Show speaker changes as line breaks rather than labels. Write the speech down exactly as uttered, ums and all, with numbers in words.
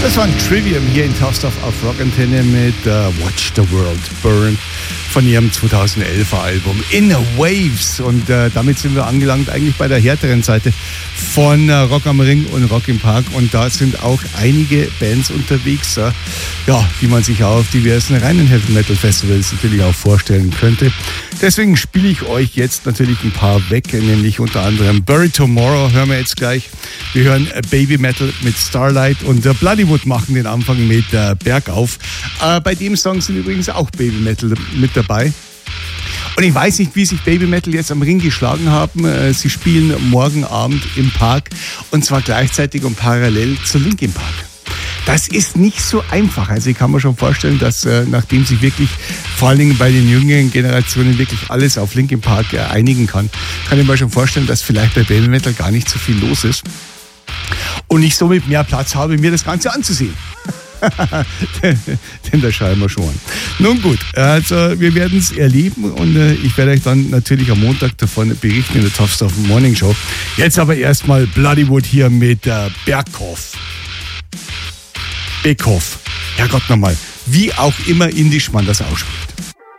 Das war ein Trivium hier in Tough Stuff auf Rock Antenne mit uh, Watch the World Burn von ihrem zweitausendelfer Album In Waves. Und uh, damit sind wir angelangt eigentlich bei der härteren Seite von uh, Rock am Ring und Rock im Park. Und da sind auch einige Bands unterwegs, uh, ja, die man sich auch auf diversen reinen Heavy Metal Festivals natürlich auch vorstellen könnte. Deswegen spiele ich euch jetzt natürlich ein paar weg, nämlich unter anderem Bury Tomorrow hören wir jetzt gleich. Wir hören Baby Metal mit Starlight und uh, Bloodywood machen den Anfang mit uh, Bergauf. Uh, bei dem Song sind übrigens auch Baby Metal mit dabei. Und ich weiß nicht, wie sich Baby Metal jetzt am Ring geschlagen haben. Uh, sie spielen morgen Abend im Park und zwar gleichzeitig und parallel zu Linkin Park. Das ist nicht so einfach. Also ich kann mir schon vorstellen, dass äh, nachdem sich wirklich vor allen Dingen bei den jüngeren Generationen wirklich alles auf Linkin Park äh, einigen kann, kann ich mir schon vorstellen, dass vielleicht bei Baby Metal gar nicht so viel los ist und ich somit mehr Platz habe, mir das Ganze anzusehen. Denn da schauen wir schon an. Nun gut, also wir werden es erleben und äh, ich werde euch dann natürlich am Montag davon berichten in der Tough Stuff Morning Show. Jetzt aber erstmal Bloodywood hier mit äh, Berghoff. Beckhoff. Herrgott nochmal, wie auch immer indisch man das ausspricht.